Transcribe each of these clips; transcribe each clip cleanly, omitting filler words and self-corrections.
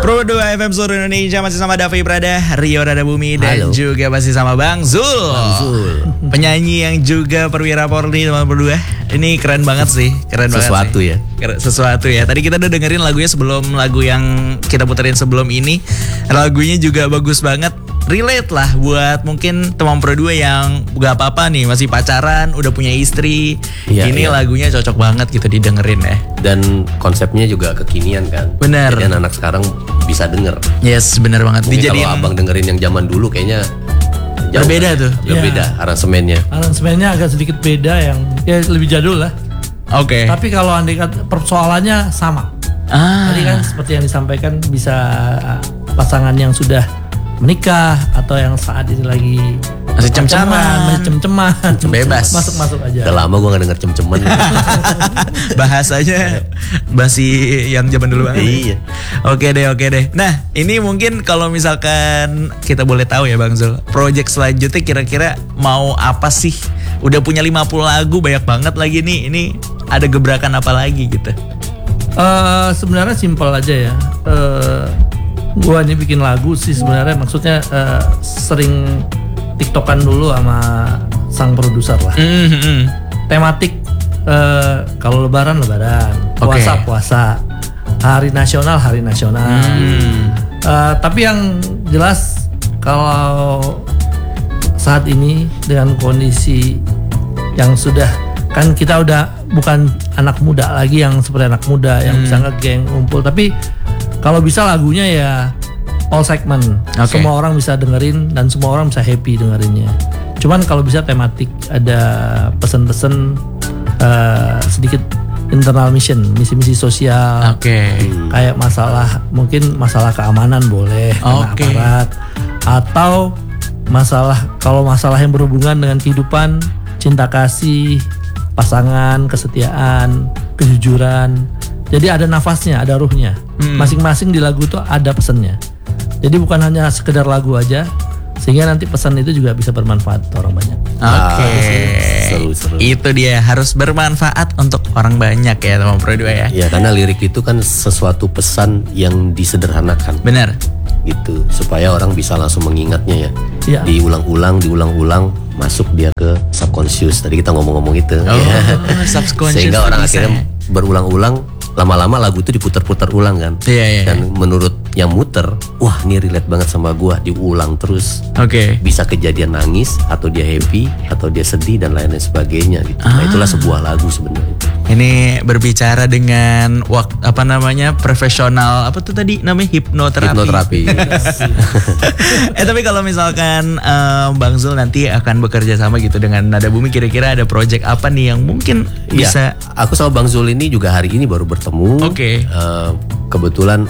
Pro 2 FM seluruh Indonesia masih sama Davi Prada, Rio Rada Bumi, dan juga masih sama Bang Zul. Penyanyi yang juga perwira Polri teman berdua. Ini keren banget sih, keren sesuatu banget sih. Sesuatu ya. Tadi kita udah dengerin lagunya sebelum lagu yang kita puterin sebelum ini. Lagunya juga bagus banget. Relate lah buat mungkin teman Pro 2 yang gak apa-apa nih, masih pacaran, udah punya istri. Ini lagunya cocok banget gitu didengerin ya. Dan konsepnya juga kekinian kan. Bener. Jadi anak sekarang bisa denger. Yes, bener banget. Mungkin kalau abang dengerin yang zaman dulu kayaknya berbeda tuh. Berbeda aransemennya. Aransemennya agak sedikit beda, yang ya lebih jadul lah. Oke. Tapi kalau andai kata persoalannya sama. Tadi kan seperti yang disampaikan, bisa pasangan yang sudah menikah atau yang saat ini lagi masih cem-ceman, bebas, masuk aja. Udah lama gue gak denger cem-ceman. Bahasanya masih yang zaman dulu banget. Iya. Oke deh. Nah, ini mungkin kalau misalkan kita boleh tahu ya Bang Zul, project selanjutnya kira-kira mau apa sih? Udah punya 50 lagu, banyak banget lagi nih. Ini ada gebrakan apa lagi gitu? Sebenarnya simpel aja ya. Gua ini bikin lagu sih sebenarnya, maksudnya sering tiktokan dulu sama sang produser lah. Tematik, kalau lebaran, puasa, hari nasional. Tapi yang jelas kalau saat ini dengan kondisi yang sudah, kan kita udah bukan anak muda lagi yang seperti anak muda yang bisa ngegeng, ngumpul, tapi kalau bisa lagunya ya all segment, semua orang bisa dengerin dan semua orang bisa happy dengerinnya. Cuman kalau bisa tematik, ada pesan-pesan sedikit internal mission, misi-misi sosial. Kayak mungkin masalah keamanan boleh, aparat, atau kalau masalah yang berhubungan dengan kehidupan, cinta kasih, pasangan, kesetiaan, kejujuran. Jadi ada nafasnya, ada ruhnya. Masing-masing di lagu itu ada pesannya. Jadi bukan hanya sekedar lagu aja, sehingga nanti pesan itu juga bisa bermanfaat untuk orang banyak. Seru. Itu dia, harus bermanfaat untuk orang banyak ya teman Pro 2 ya. Ya, karena lirik itu kan sesuatu pesan yang disederhanakan. Benar. Gitu, supaya orang bisa langsung mengingatnya ya. Diulang-ulang, masuk dia ke subconscious. Tadi kita ngomong-ngomong itu. Subconscious. Sehingga orang akhirnya berulang-ulang, lama-lama lagu itu diputar-putar ulang kan. Dan menurut yang muter, wah ini relate banget sama gua, diulang terus. Bisa kejadian nangis, atau dia happy, atau dia sedih dan lain-lain sebagainya gitu. Nah, itulah sebuah lagu sebenarnya. Ini berbicara dengan profesional, apa tuh tadi namanya, hipnoterapi. Tapi kalau misalkan Bang Zul nanti akan bekerja sama gitu dengan Nada Bumi, kira-kira ada project apa nih yang mungkin bisa? Aku sama Bang Zul ini juga hari ini baru bertemu. Kebetulan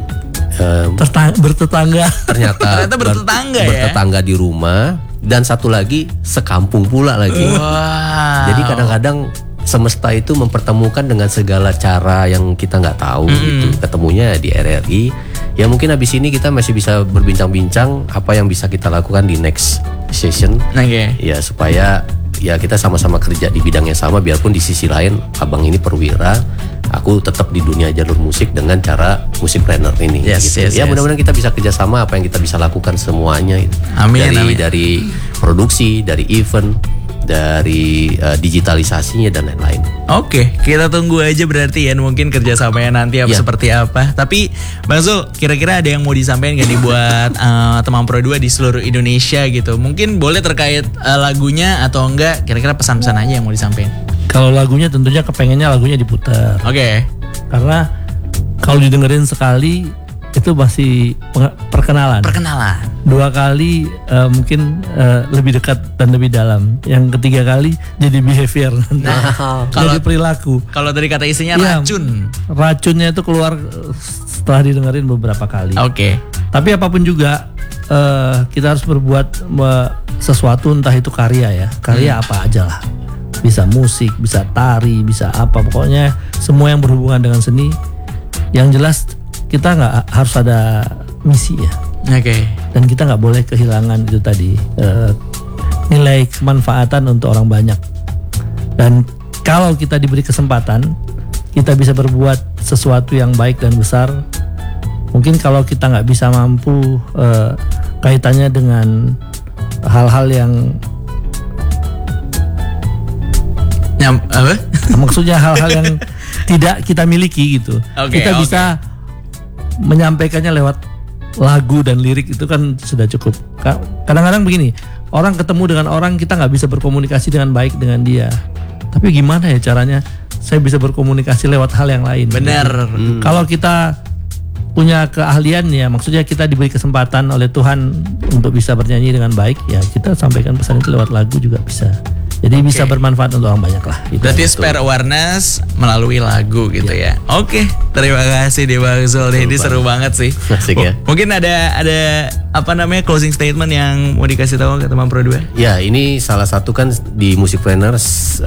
bertetangga. Ternyata bertetangga di rumah, dan satu lagi sekampung pula lagi. Jadi kadang-kadang semesta itu mempertemukan dengan segala cara yang kita nggak tahu gitu. Ketemunya di RRI. Ya mungkin habis ini kita masih bisa berbincang-bincang apa yang bisa kita lakukan di next session. Ya supaya ya kita sama-sama kerja di bidang yang sama, biarpun di sisi lain abang ini perwira, aku tetap di dunia jalur musik dengan cara musik planner ini. Mudah-mudahan kita bisa kerjasama, apa yang kita bisa lakukan semuanya. Amin. Dari produksi, dari event, dari digitalisasinya dan lain-lain. Kita tunggu aja berarti ya, mungkin kerjasamanya nanti seperti apa. Tapi Bang Zul, kira-kira ada yang mau disampaikan gak nih buat teman Pro 2 di seluruh Indonesia gitu? Mungkin boleh terkait lagunya atau enggak, kira-kira pesan-pesan aja yang mau disampaikan. Kalau lagunya tentunya kepengennya lagunya diputar. Karena kalau didengerin sekali itu masih perkenalan. 2 kali mungkin lebih dekat dan lebih dalam. Yang 3 kali jadi behavior, jadi perilaku. Kalau dari kata isinya racun. Racunnya itu keluar setelah didengerin beberapa kali. Tapi apapun juga kita harus berbuat sesuatu, entah itu karya ya. Karya apa aja lah. Bisa musik, bisa tari, bisa apa. Pokoknya semua yang berhubungan dengan seni. Yang jelas kita nggak harus ada misi ya. Dan kita nggak boleh kehilangan itu tadi, nilai kemanfaatan untuk orang banyak. Dan kalau kita diberi kesempatan, kita bisa berbuat sesuatu yang baik dan besar, Mungkin kalau kita nggak bisa mampu kaitannya dengan hal-hal yang apa? maksudnya hal-hal yang tidak kita miliki gitu. Kita bisa menyampaikannya lewat lagu dan lirik itu kan sudah cukup. Kadang-kadang begini, orang ketemu dengan orang kita nggak bisa berkomunikasi dengan baik dengan dia. Tapi gimana ya caranya saya bisa berkomunikasi lewat hal yang lain? Benar. Kalau kita punya keahlian ya, maksudnya kita diberi kesempatan oleh Tuhan untuk bisa bernyanyi dengan baik, ya kita sampaikan pesan itu lewat lagu juga bisa. Jadi bisa bermanfaat untuk orang banyak lah. Berarti spread awareness melalui lagu gitu ya. Oke, terima kasih deh Bang Zul. Ini seru banget sih. Asik ya. Mungkin ada apa namanya closing statement yang mau dikasih tahu ke teman Pro 2? Ya, ini salah satu kan di Musicpreneurs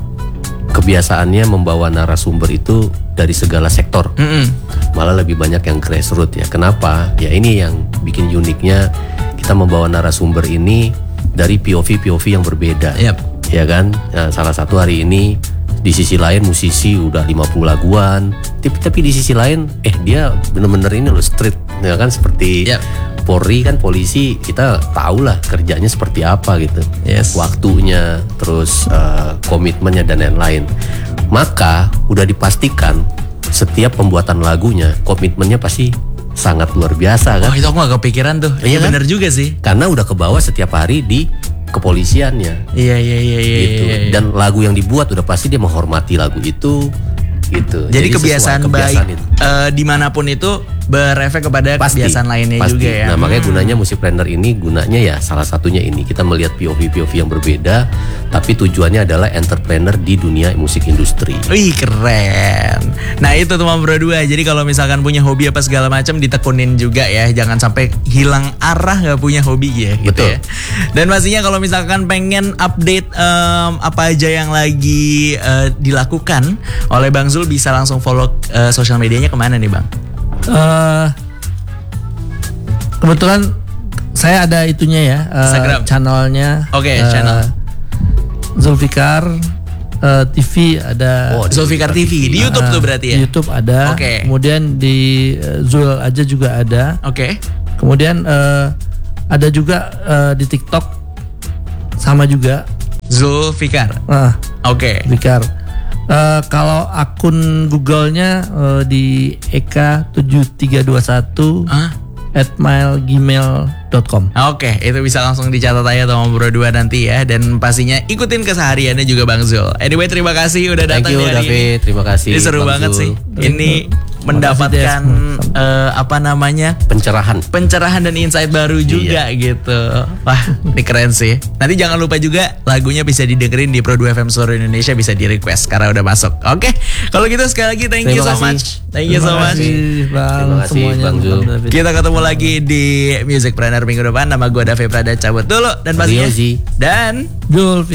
kebiasaannya membawa narasumber itu dari segala sektor. Malah lebih banyak yang grassroots ya. Kenapa? Ya ini yang bikin uniknya, kita membawa narasumber ini dari POV yang berbeda. Ya kan? Nah, salah satu hari ini di sisi lain musisi udah 50 laguan, tapi di sisi lain dia bener-bener ini loh street, ya kan, seperti Polri kan, polisi kita tahu lah kerjanya seperti apa gitu. Waktunya, terus komitmennya dan lain-lain. Maka udah dipastikan setiap pembuatan lagunya komitmennya pasti sangat luar biasa kan. Oh, itu aku gak kepikiran tuh. Iya kan? Bener juga sih. Karena udah kebawa setiap hari di kepolisiannya. Iya. Gitu. Dan lagu yang dibuat udah pasti dia menghormati lagu itu gitu. Jadi kebiasaan baik dimanapun itu berefek kepada kebiasaan lainnya juga ya. Nah makanya gunanya Musicpreneur ini, gunanya ya salah satunya ini, kita melihat POV yang berbeda, tapi tujuannya adalah entrepreneur di dunia musik industri. Wih keren. Nah itu teman Pro 2. Jadi kalau misalkan punya hobi apa segala macam ditekunin juga ya, jangan sampai hilang arah gak punya hobi ya gitu. Betul. Ya. Dan pastinya kalau misalkan pengen update apa aja yang lagi dilakukan oleh Bang Zul, bisa langsung follow sosial medianya kemana nih Bang? Kebetulan saya ada itunya ya, channelnya. Channel Zulfikar TV ada. Zulfikar TV di YouTube tuh berarti ya? YouTube ada. Kemudian di Zul aja juga ada. Kemudian ada juga di TikTok sama juga Zulfikar. Fikar. Kalau akun Google-nya di eka7321 @gmail.com. Itu bisa langsung dicatat aja teman Pro 2 nanti ya, dan pastinya ikutin kesehariannya juga Bang Zul. Anyway, terima kasih udah datang hari David. ini. Terima kasih. Ini seru Bang banget Zul. sih. Ini mendapatkan pencerahan dan insight baru juga gitu. Wah, ini keren sih. Nanti jangan lupa juga lagunya bisa didengerin di Pro 2 FM seluruh Indonesia, bisa di request karena udah masuk. Kalau gitu sekali lagi thank you so much. Thank you so much. Terima kasih Bang Zul. Kita ketemu lagi di Musicpreneur minggu depan. Nama gue David Prada cabut dulu, dan pastinya dan Zulfikar.